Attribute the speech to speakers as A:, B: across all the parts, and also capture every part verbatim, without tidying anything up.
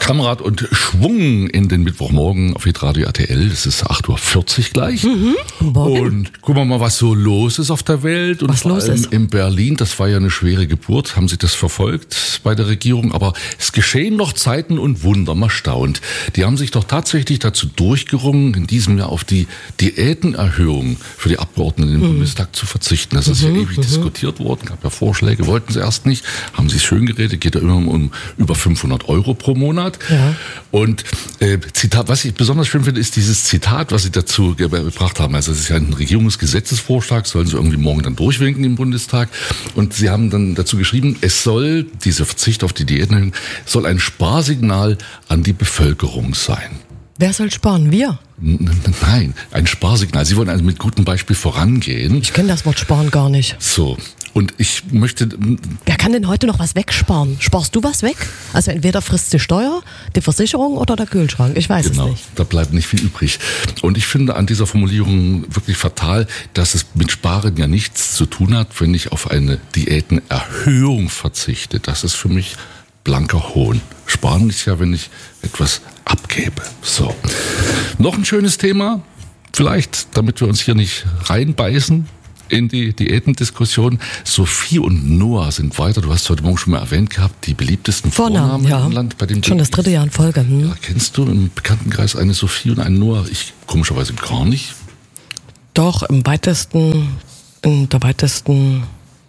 A: Kamerad und Schwung in den Mittwochmorgen auf Hitradio R T L. Es ist acht Uhr vierzig gleich.
B: Mhm.
A: Und gucken wir mal, was so los ist auf der Welt. Und
B: was
A: vor
B: los
A: allem
B: ist.
A: in Berlin, das war ja eine schwere Geburt. Haben Sie das verfolgt bei der Regierung? Aber es geschehen noch Zeiten und Wunder. Man staunt. Die haben sich doch tatsächlich dazu durchgerungen, in diesem Jahr auf die Diätenerhöhung für die Abgeordneten im mhm. Bundestag zu verzichten. Das ist mhm. ja ewig mhm. diskutiert worden. Gab ja Vorschläge, wollten sie erst nicht. Haben sie es schön geredet. Geht ja immer um über fünfhundert Euro pro Monat.
B: Ja.
A: Und äh, Zitat, was ich besonders schön finde, ist dieses Zitat, was Sie dazu gebracht haben. Also es ist ja ein Regierungsgesetzesvorschlag, sollen Sie irgendwie morgen dann durchwinken im Bundestag. Und Sie haben dann dazu geschrieben, es soll, dieser Verzicht auf die Diäten, soll ein Sparsignal an die Bevölkerung sein.
B: Wer soll sparen? Wir?
A: Nein, ein Sparsignal. Sie wollen also mit gutem Beispiel vorangehen.
B: Ich kenne das Wort sparen gar nicht.
A: So. Und ich möchte...
B: Wer kann denn heute noch was wegsparen? Sparst du was weg? Also entweder frisst die Steuer, die Versicherung oder der Kühlschrank. Ich weiß
A: genau,
B: es nicht.
A: Da bleibt nicht viel übrig. Und ich finde an dieser Formulierung wirklich fatal, dass es mit Sparen ja nichts zu tun hat, wenn ich auf eine Diätenerhöhung verzichte. Das ist für mich blanker Hohn. Sparen ist ja, wenn ich etwas abgebe. So. Noch ein schönes Thema, vielleicht, damit wir uns hier nicht reinbeißen in die Diätendiskussion. Sophie und Noah sind weiter, du hast heute Morgen schon mal erwähnt gehabt, die beliebtesten Vornamen, Vornamen
B: ja.
A: im Land. Bei dem
B: schon das dritte Jahr in Folge. Hm.
A: Ja, kennst du im Bekanntenkreis eine Sophie und einen Noah? Ich komischerweise gar nicht.
B: Doch, im weitesten, in der weitesten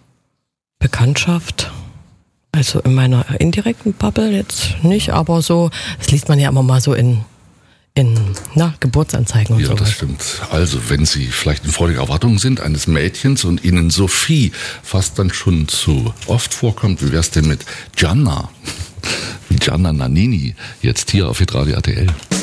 B: Bekanntschaft. Also in meiner indirekten Bubble jetzt nicht, aber so, das liest man ja immer mal so in in na, Geburtsanzeigen und so.
A: Ja, das stimmt. Also, wenn Sie vielleicht in freudiger Erwartung sind eines Mädchens und Ihnen Sophie fast dann schon zu oft vorkommt, wie wär's denn mit Gianna? Gianna Nannini, jetzt hier auf Hitradio R T L.